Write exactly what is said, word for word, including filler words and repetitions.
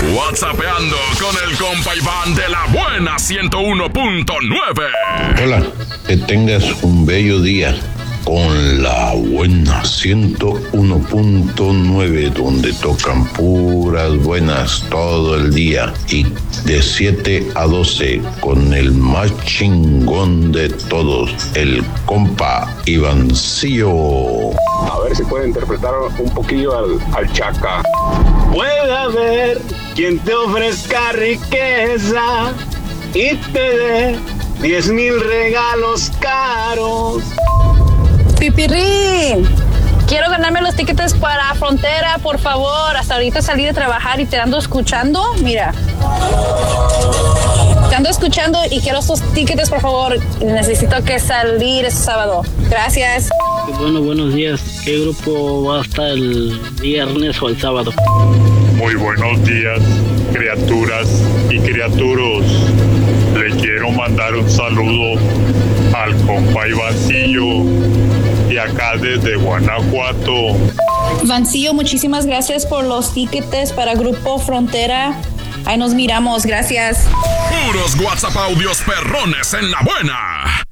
WhatsAppeando con el compa Iván de la buena ciento uno punto nueve. Hola, que tengas un bello día con la buena ciento uno punto nueve, donde tocan puras buenas todo el día, y de siete a doce con el más chingón de todos, el compa Ivancillo. A ver si puede interpretar un poquillo al, al Chaca. Puede haber quien te ofrezca riqueza y te dé diez mil regalos caros. Pipirrín, quiero ganarme los tickets para Frontera, por favor. Hasta ahorita salí de trabajar y te ando escuchando. Mira, te ando escuchando y quiero estos tickets, por favor. Necesito que salir este sábado. Gracias. Bueno, buenos días. ¿Qué grupo va hasta el viernes o el sábado? Muy buenos días, criaturas y criaturos. Le quiero mandar un saludo al compa Ivancillo y acá desde Guanajuato. Ivancillo, muchísimas gracias por los tickets para Grupo Frontera. Ahí nos miramos, gracias. Puros WhatsApp audios perrones en la buena.